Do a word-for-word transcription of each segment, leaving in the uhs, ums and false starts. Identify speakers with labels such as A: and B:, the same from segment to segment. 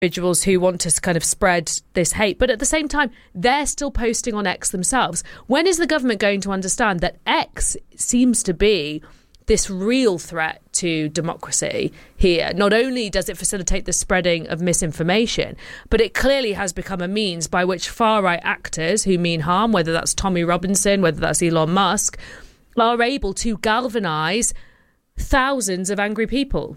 A: individuals who want to kind of spread this hate, but at the same time they're still posting on X themselves. When is the government going to understand that X seems to be this real threat to democracy here? Not only does it facilitate the spreading of misinformation, but it clearly has become a means by which far-right actors who mean harm, whether that's Tommy Robinson, whether that's Elon Musk, are able to galvanise thousands of angry people.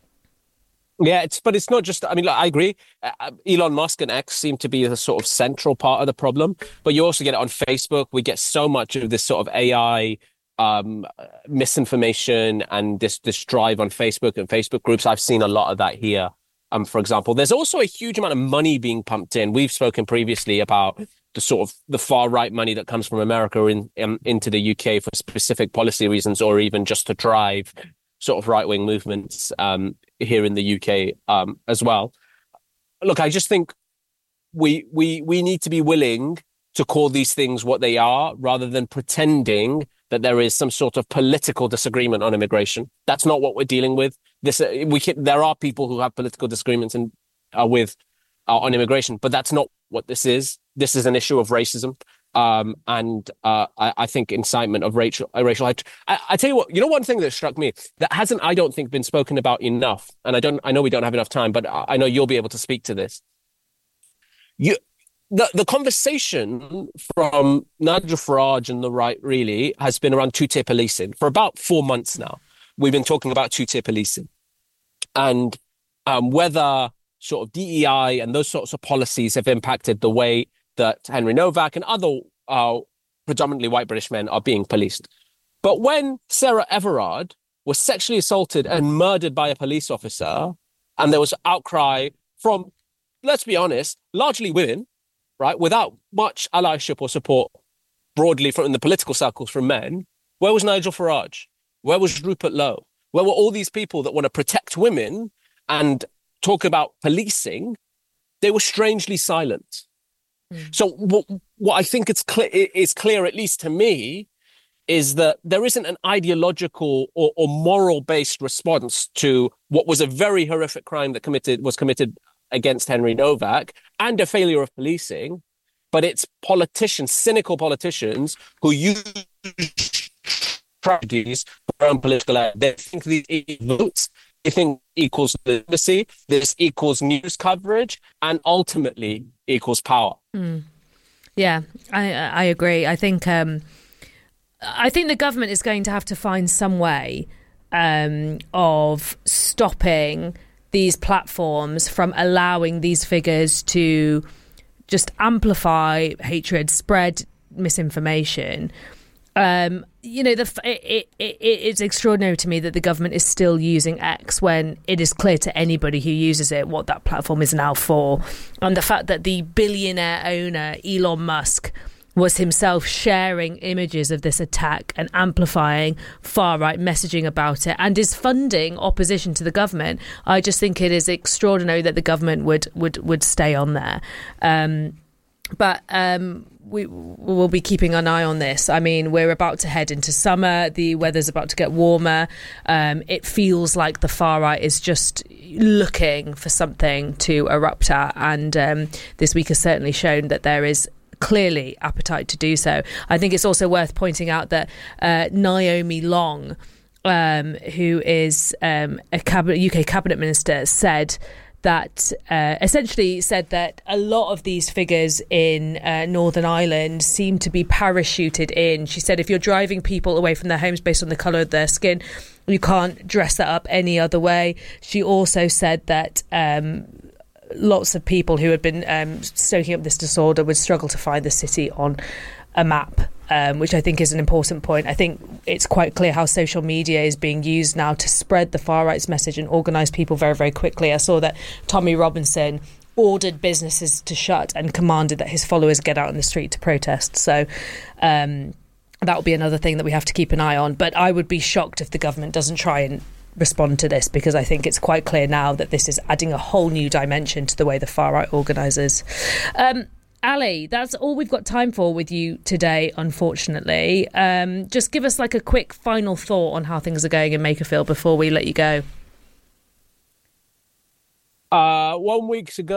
B: Yeah, it's but it's not just, I mean, like, I agree. Uh, Elon Musk and X seem to be the sort of central part of the problem, but you also get it on Facebook. We get so much of this sort of A I um, misinformation and this, this drive on Facebook and Facebook groups. I've seen a lot of that here. Um, for example, there's also a huge amount of money being pumped in. We've spoken previously about the sort of the far right money that comes from America in, in into the U K for specific policy reasons, or even just to drive sort of right wing movements um, here in the U K um, as well. Look, I just think we we we need to be willing to call these things what they are, rather than pretending that there is some sort of political disagreement on immigration. That's not what we're dealing with. This uh, we can, there are people who have political disagreements in, uh, with uh, on immigration, but that's not what this is. This is an issue of racism. Um, and uh, I, I think incitement of racial, uh, racial hatred. I, I tell you what, you know, one thing that struck me that hasn't, I don't think, been spoken about enough, and I don't, I know we don't have enough time, but I, I know you'll be able to speak to this. You, the the conversation from Nigel Farage and the right really has been around two-tier policing for about four months now. We've been talking about two-tier policing, and um, whether sort of D E I and those sorts of policies have impacted the way that Henry Novak and other uh, predominantly white British men are being policed. But when Sarah Everard was sexually assaulted and murdered by a police officer, and there was outcry from, let's be honest, largely women, right, without much allyship or support broadly from in the political circles from men, where was Nigel Farage? Where was Rupert Lowe? Where were all these people that want to protect women and talk about policing? They were strangely silent. Mm. So what, what I think it's clear, is clear, at least to me, is that there isn't an ideological or, or moral-based response to what was a very horrific crime that committed was committed against Henry Novak and a failure of policing, but it's politicians, cynical politicians, who use tragedies for their own political end. They think these votes, they think equals legitimacy, this equals news coverage, and ultimately equals power.
A: Mm. Yeah, I I agree. I think um, I think the government is going to have to find some way um, of stopping these platforms from allowing these figures to just amplify hatred, spread misinformation. Um, you know, the it, it, it's extraordinary to me that the government is still using X when it is clear to anybody who uses it what that platform is now for. And the fact that the billionaire owner, Elon Musk, was himself sharing images of this attack and amplifying far-right messaging about it and is funding opposition to the government. I just think it is extraordinary that the government would would, would stay on there. Um, but um, we will be keeping an eye on this. I mean, we're about to head into summer. The weather's about to get warmer. Um, it feels like the far-right is just looking for something to erupt at. And um, this week has certainly shown that there is clearly appetite to do so. I think it's also worth pointing out that uh, Naomi Long, um, who is um, a cabinet, U K cabinet minister, said that uh, essentially said that a lot of these figures in uh, Northern Ireland seem to be parachuted in. She said if you're driving people away from their homes based on the colour of their skin, you can't dress that up any other way. She also said that um, lots of people who had been um, stoking up this disorder would struggle to find the city on a map, um, which I think is an important point. I think it's quite clear how social media is being used now to spread the far right's message and organise people very, very quickly. I saw that Tommy Robinson ordered businesses to shut and commanded that his followers get out in the street to protest. So um, that will be another thing that we have to keep an eye on. But I would be shocked if the government doesn't try and respond to this, because I think it's quite clear now that this is adding a whole new dimension to the way the far right organises. Um, Ali, that's all we've got time for with you today, unfortunately. Um, just give us like a quick final thought on how things are going in Makerfield before we let you go.
B: Uh, one weeks ago.